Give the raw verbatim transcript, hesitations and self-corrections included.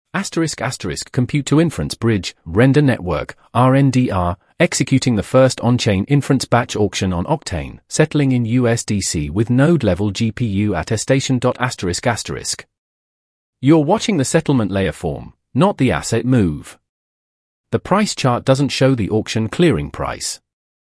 Asterisk asterisk compute to inference bridge, render network, R N D R, executing the first on-chain inference batch auction on Octane, settling in U S D C with node-level G P U attestation. Asterisk asterisk. You're watching the settlement layer form, not the asset move. The price chart doesn't show the auction clearing price.